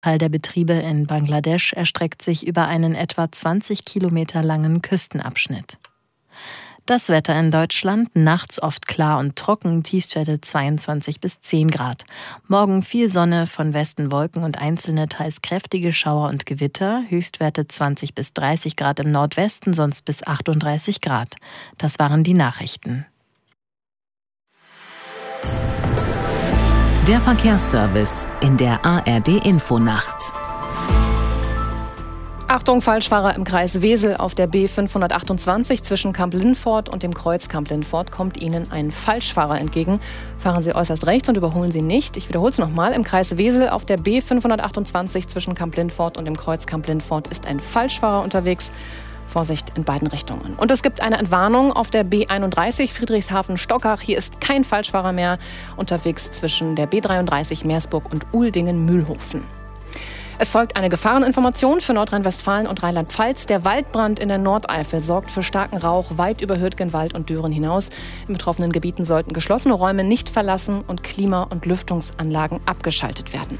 Teil der Betriebe in Bangladesch erstreckt sich über einen etwa 20 Kilometer langen Küstenabschnitt. Das Wetter in Deutschland, nachts oft klar und trocken, Tiefstwerte 22 bis 10 Grad. Morgen viel Sonne, von Westen Wolken und einzelne teils kräftige Schauer und Gewitter, Höchstwerte 20 bis 30 Grad im Nordwesten, sonst bis 38 Grad. Das waren die Nachrichten. Der Verkehrsservice in der ARD-Infonacht. Achtung, Falschfahrer im Kreis Wesel auf der B528 zwischen Kamp-Lindfort und dem Kreuz Kamp-Lindfort kommt Ihnen ein Falschfahrer entgegen. Fahren Sie äußerst rechts und überholen Sie nicht. Ich wiederhole es nochmal. Im Kreis Wesel auf der B528 zwischen Kamp-Lindfort und dem Kreuz Kamp-Lindfort ist ein Falschfahrer unterwegs. Vorsicht in beiden Richtungen. Und es gibt eine Entwarnung auf der B31 Friedrichshafen-Stockach. Hier ist kein Falschfahrer mehr unterwegs zwischen der B33 Meersburg und Uldingen-Mühlhofen. Es folgt eine Gefahreninformation für Nordrhein-Westfalen und Rheinland-Pfalz. Der Waldbrand in der Nordeifel sorgt für starken Rauch weit über Hürtgenwald und Düren hinaus. In betroffenen Gebieten sollten geschlossene Räume nicht verlassen und Klima- und Lüftungsanlagen abgeschaltet werden.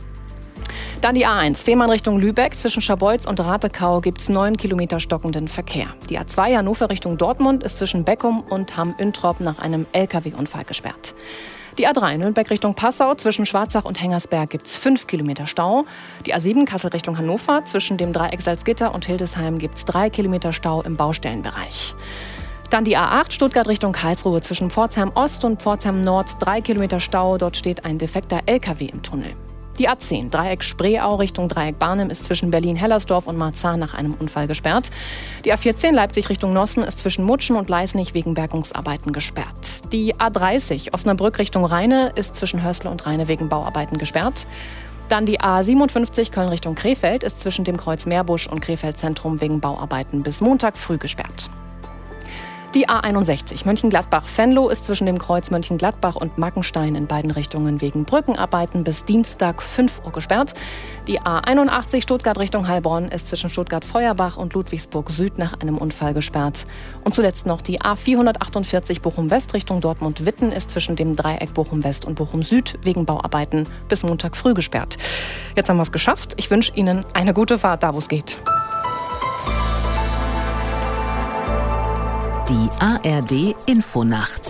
Dann die A1, Fehmarn Richtung Lübeck. Zwischen Scharbeutz und Ratekau gibt es 9 Kilometer stockenden Verkehr. Die A2 Hannover Richtung Dortmund ist zwischen Beckum und Hamm-Üntrop nach einem LKW-Unfall gesperrt. Die A3 Nürnberg Richtung Passau, zwischen Schwarzach und Hengersberg gibt es 5 Kilometer Stau. Die A7 Kassel Richtung Hannover, zwischen dem Dreieck Salzgitter und Hildesheim gibt es 3 Kilometer Stau im Baustellenbereich. Dann die A8 Stuttgart Richtung Karlsruhe, zwischen Pforzheim Ost und Pforzheim Nord 3 Kilometer Stau. Dort steht ein defekter LKW im Tunnel. Die A10 Dreieck Spreeau Richtung Dreieck Barnim ist zwischen Berlin-Hellersdorf und Marzahn nach einem Unfall gesperrt. Die A14 Leipzig Richtung Nossen ist zwischen Mutschen und Leisnig wegen Bergungsarbeiten gesperrt. Die A30 Osnabrück Richtung Rheine ist zwischen Hörstel und Rheine wegen Bauarbeiten gesperrt. Dann die A57 Köln Richtung Krefeld ist zwischen dem Kreuz Meerbusch und Krefeld Zentrum wegen Bauarbeiten bis Montag früh gesperrt. Die A61 Mönchengladbach-Venlo ist zwischen dem Kreuz Mönchengladbach und Mackenstein in beiden Richtungen wegen Brückenarbeiten bis Dienstag 5 Uhr gesperrt. Die A81 Stuttgart Richtung Heilbronn ist zwischen Stuttgart-Feuerbach und Ludwigsburg Süd nach einem Unfall gesperrt. Und zuletzt noch die A448 Bochum-West Richtung Dortmund-Witten ist zwischen dem Dreieck Bochum-West und Bochum-Süd wegen Bauarbeiten bis Montag früh gesperrt. Jetzt haben wir es geschafft. Ich wünsche Ihnen eine gute Fahrt, da wo es geht. Die ARD-Infonacht.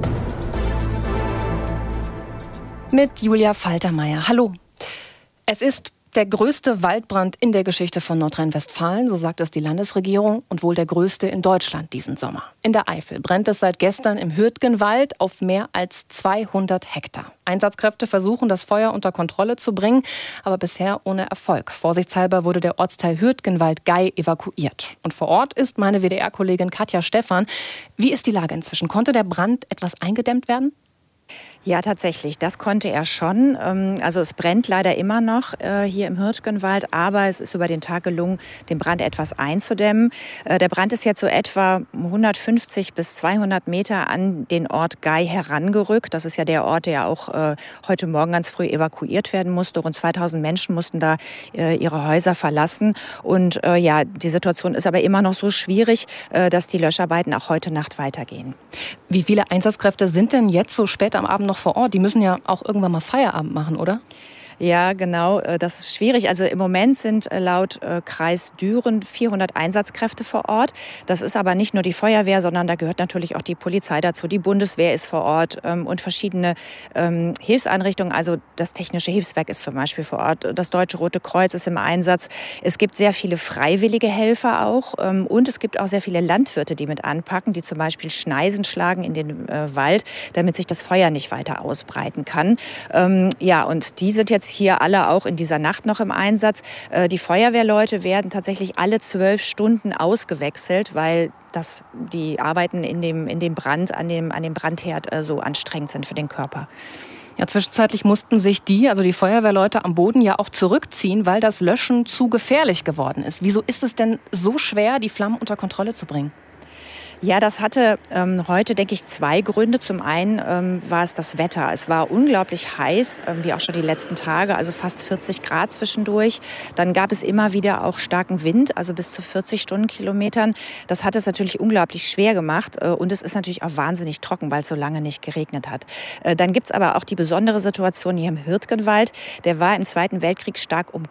Mit Julia Faltermeier. Hallo. Es ist der größte Waldbrand in der Geschichte von Nordrhein-Westfalen, so sagt es die Landesregierung, und wohl der größte in Deutschland diesen Sommer. In der Eifel brennt es seit gestern im Hürtgenwald auf mehr als 200 Hektar. Einsatzkräfte versuchen, das Feuer unter Kontrolle zu bringen, aber bisher ohne Erfolg. Vorsichtshalber wurde der Ortsteil Hürtgenwald-Gei evakuiert. Und vor Ort ist meine WDR-Kollegin Katja Stephan. Wie ist die Lage inzwischen? Konnte der Brand etwas eingedämmt werden? Ja, tatsächlich. Das konnte er schon. Also es brennt leider immer noch hier im Hürtgenwald, aber es ist über den Tag gelungen, den Brand etwas einzudämmen. Der Brand ist jetzt so etwa 150 bis 200 Meter an den Ort Gei herangerückt. Das ist ja der Ort, der auch heute Morgen ganz früh evakuiert werden musste. Rund 2000 Menschen mussten da ihre Häuser verlassen. Und ja, die Situation ist aber immer noch so schwierig, dass die Löscharbeiten auch heute Nacht weitergehen. Wie viele Einsatzkräfte sind denn jetzt so spät am Abend noch vor Ort? Die müssen ja auch irgendwann mal Feierabend machen, oder? Ja, genau. Das ist schwierig. Also im Moment sind laut Kreis Düren 400 Einsatzkräfte vor Ort. Das ist aber nicht nur die Feuerwehr, sondern da gehört natürlich auch die Polizei dazu. Die Bundeswehr ist vor Ort und verschiedene Hilfseinrichtungen. Also das Technische Hilfswerk ist zum Beispiel vor Ort. Das Deutsche Rote Kreuz ist im Einsatz. Es gibt sehr viele freiwillige Helfer auch. Und es gibt auch sehr viele Landwirte, die mit anpacken, die zum Beispiel Schneisen schlagen in den Wald, damit sich das Feuer nicht weiter ausbreiten kann. Ja, und die sind jetzt hier alle auch in dieser Nacht noch im Einsatz. Die Feuerwehrleute werden tatsächlich alle 12 Stunden ausgewechselt, weil die Arbeiten in dem Brand, an dem Brandherd so anstrengend sind für den Körper. Ja, zwischenzeitlich mussten sich die Feuerwehrleute am Boden ja auch zurückziehen, weil das Löschen zu gefährlich geworden ist. Wieso ist es denn so schwer, die Flammen unter Kontrolle zu bringen? Ja, das hatte heute, denke ich, zwei Gründe. Zum einen war es das Wetter. Es war unglaublich heiß, wie auch schon die letzten Tage, also fast 40 Grad zwischendurch. Dann gab es immer wieder auch starken Wind, also bis zu 40 Stundenkilometern. Das hat es natürlich unglaublich schwer gemacht und es ist natürlich auch wahnsinnig trocken, weil es so lange nicht geregnet hat. Dann gibt es aber auch die besondere Situation hier im Hürtgenwald. Der war im Zweiten Weltkrieg stark